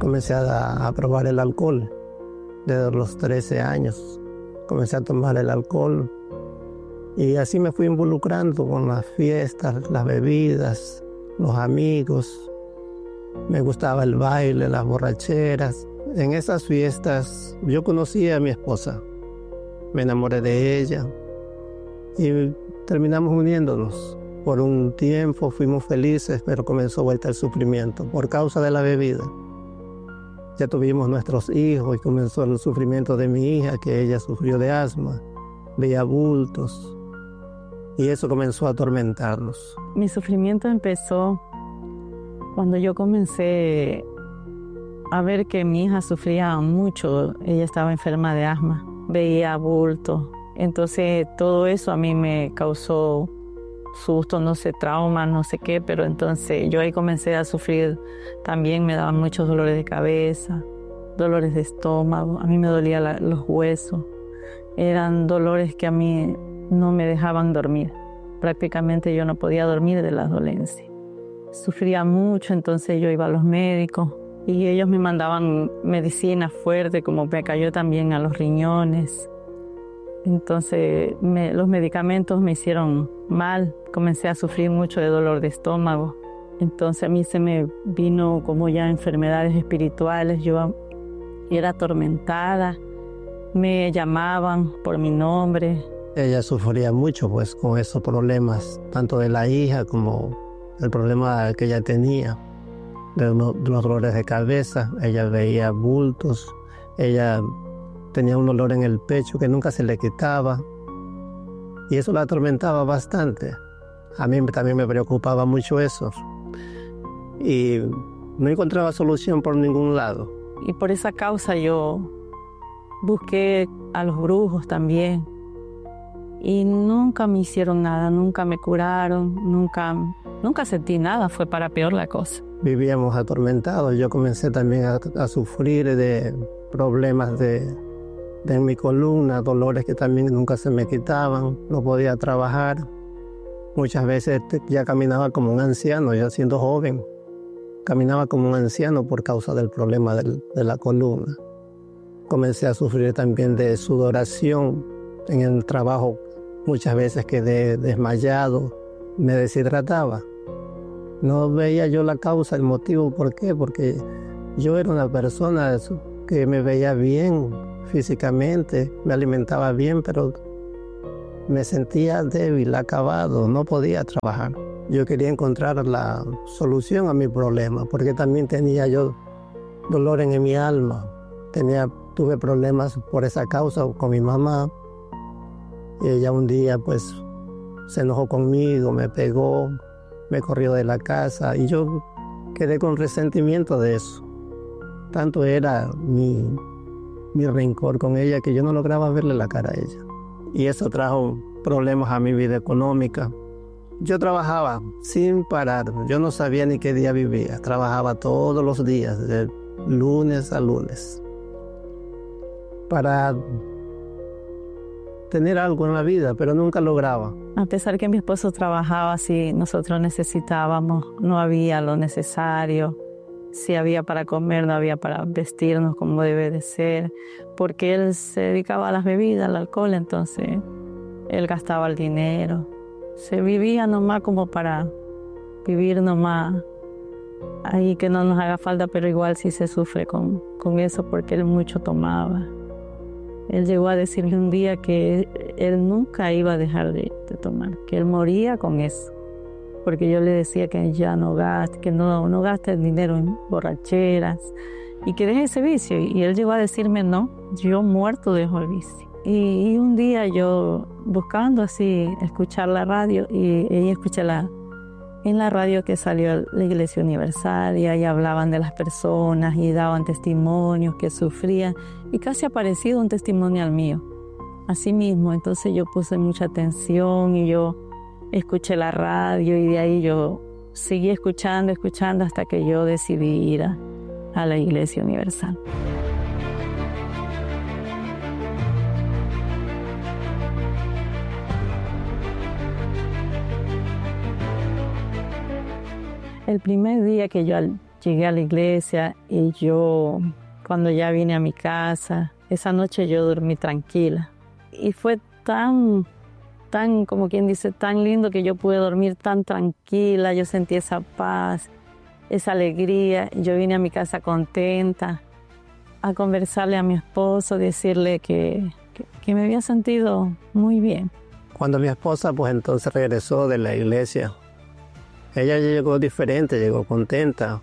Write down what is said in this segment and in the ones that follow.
comencé a probar el alcohol desde los 13 años. Comencé a tomar el alcohol y así me fui involucrando con las fiestas, las bebidas, los amigos. Me gustaba el baile, las borracheras. En esas fiestas yo conocí a mi esposa, me enamoré de ella y terminamos uniéndonos. Por un tiempo fuimos felices, pero comenzó vuelta el sufrimiento por causa de la bebida. Ya tuvimos nuestros hijos y comenzó el sufrimiento de mi hija, que ella sufrió de asma, veía bultos, y eso comenzó a atormentarnos. Mi sufrimiento empezó cuando yo comencé a ver que mi hija sufría mucho. Ella estaba enferma de asma, veía bultos. Entonces todo eso a mí me causó susto, no sé, trauma, no sé qué, pero entonces yo ahí comencé a sufrir. También me daban muchos dolores de cabeza, dolores de estómago, a mí me dolían los huesos. Eran dolores que a mí no me dejaban dormir. Prácticamente yo no podía dormir de las dolencias. Sufría mucho, entonces yo iba a los médicos y ellos me mandaban medicina fuerte, como me cayó también a los riñones. Entonces los medicamentos me hicieron mal, comencé a sufrir mucho de dolor de estómago. Entonces a mí se me vino como ya enfermedades espirituales, yo era atormentada, me llamaban por mi nombre. Ella sufría mucho pues con esos problemas, tanto de la hija como el problema que ella tenía, de los dolores de cabeza. Ella veía bultos, ella tenía un dolor en el pecho que nunca se le quitaba y eso la atormentaba bastante. A mí también me preocupaba mucho eso y no encontraba solución por ningún lado. Y por esa causa yo busqué a los brujos también y nunca me hicieron nada, nunca me curaron, nunca sentí nada, fue para peor la cosa. Vivíamos atormentados, yo comencé también a sufrir de problemas de mi columna, dolores que también nunca se me quitaban, no podía trabajar. Muchas veces ya caminaba como un anciano, ya siendo joven. Caminaba como un anciano por causa del problema de la columna. Comencé a sufrir también de sudoración en el trabajo. Muchas veces quedé desmayado, me deshidrataba. No veía yo la causa, el motivo, ¿por qué? Porque yo era una persona que me veía bien físicamente, me alimentaba bien, pero me sentía débil, acabado, no podía trabajar. Yo quería encontrar la solución a mi problema, porque también tenía yo dolor en mi alma. Tuve problemas por esa causa con mi mamá. Y ella un día pues se enojó conmigo, me pegó, me corrió de la casa y yo quedé con resentimiento de eso. Tanto era mi rencor con ella que yo no lograba verle la cara a ella. Y eso trajo problemas a mi vida económica. Yo trabajaba sin parar, yo no sabía ni qué día vivía. Trabajaba todos los días, de lunes a lunes, para tener algo en la vida, pero nunca lograba. A pesar que mi esposo trabajaba, si nosotros necesitábamos, no había lo necesario. Si había para comer, no había para vestirnos como debe de ser, porque él se dedicaba a las bebidas, al alcohol, entonces él gastaba el dinero. Se vivía nomás como para vivir nomás, ahí que no nos haga falta, pero igual sí se sufre con eso porque él mucho tomaba. Él llegó a decirme un día que él nunca iba a dejar de tomar, que él moría con eso. Porque yo le decía que ya no gaste, que no gaste el dinero en borracheras y que deje ese vicio. Y él llegó a decirme, no, yo muerto dejo el vicio. Y un día yo buscando así, escuchar la radio, y escuché en la radio que salió la Iglesia Universal y ahí hablaban de las personas y daban testimonios que sufrían y casi ha parecido un testimonio al mío. Así mismo, entonces yo puse mucha atención y yo escuché la radio y de ahí yo seguí escuchando hasta que yo decidí ir a la Iglesia Universal. El primer día que yo llegué a la iglesia y yo, cuando ya vine a mi casa, esa noche yo dormí tranquila. Y fue tan, como quien dice, tan lindo que yo pude dormir tan tranquila. Yo sentí esa paz, esa alegría. Yo vine a mi casa contenta a conversarle a mi esposo, decirle que me había sentido muy bien. Cuando mi esposa pues entonces regresó de la iglesia, ella llegó diferente, llegó contenta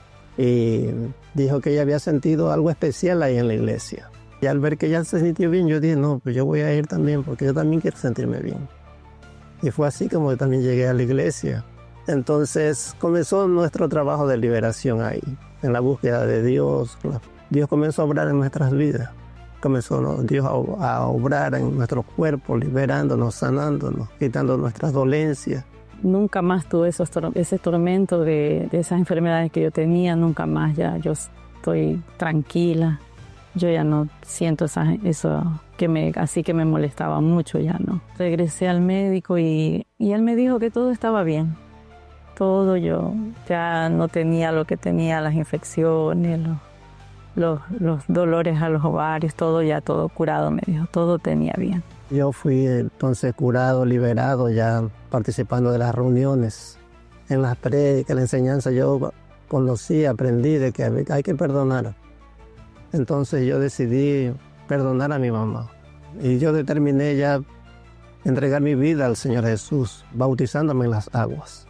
y dijo que ella había sentido algo especial ahí en la iglesia. Y al ver que ella se sintió bien, yo dije, no, pues yo voy a ir también porque yo también quiero sentirme bien. Y fue así como yo también llegué a la iglesia. Entonces comenzó nuestro trabajo de liberación ahí, en la búsqueda de Dios. Dios comenzó a obrar en nuestras vidas. Comenzó, ¿no?, Dios a obrar en nuestros cuerpos, liberándonos, sanándonos, quitando nuestras dolencias. Nunca más tuve ese tormento de esas enfermedades que yo tenía, nunca más. Ya yo estoy tranquila. Yo ya no siento eso así que me molestaba mucho, ya no. Regresé al médico y él me dijo que todo estaba bien. Todo, yo ya no tenía lo que tenía, las infecciones, los dolores a los ovarios, todo curado, me dijo, todo tenía bien. Yo fui entonces curado, liberado, ya participando de las reuniones, en las prédicas, la enseñanza. Yo conocí, aprendí de que hay que perdonar. Entonces yo decidí perdonar a mi mamá. Y yo determiné ya entregar mi vida al Señor Jesús, bautizándome en las aguas.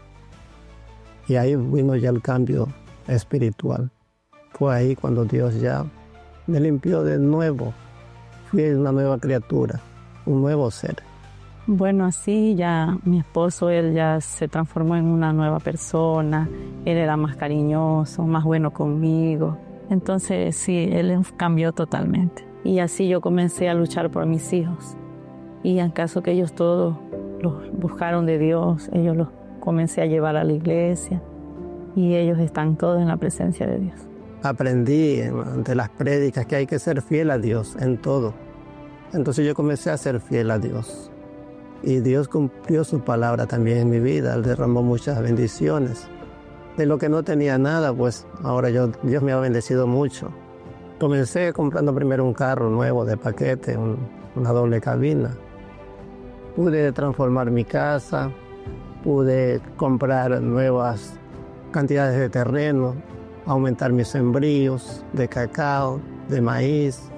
Y ahí vino ya el cambio espiritual. Fue ahí cuando Dios ya me limpió de nuevo. Fui una nueva criatura, un nuevo ser. Bueno, así ya mi esposo, él ya se transformó en una nueva persona. Él era más cariñoso, más bueno conmigo. Entonces sí, él cambió totalmente. Y así yo comencé a luchar por mis hijos. Y en caso que ellos todos los buscaron de Dios, ellos los comencé a llevar a la iglesia. Y ellos están todos en la presencia de Dios. Aprendí de las prédicas que hay que ser fiel a Dios en todo. Entonces yo comencé a ser fiel a Dios. Y Dios cumplió su palabra también en mi vida. Él derramó muchas bendiciones. De lo que no tenía nada, pues ahora Dios me ha bendecido mucho. Comencé comprando primero un carro nuevo de paquete, una doble cabina. Pude transformar mi casa, pude comprar nuevas cantidades de terreno, aumentar mis sembríos de cacao, de maíz.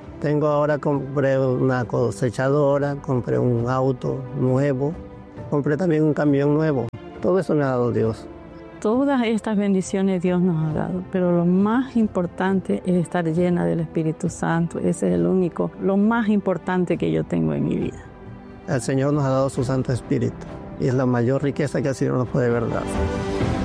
Compré una cosechadora, compré un auto nuevo, compré también un camión nuevo. Todo eso me ha dado Dios. Todas estas bendiciones Dios nos ha dado, pero lo más importante es estar llena del Espíritu Santo. Ese es lo más importante que yo tengo en mi vida. El Señor nos ha dado su Santo Espíritu y es la mayor riqueza que el Señor nos puede dar.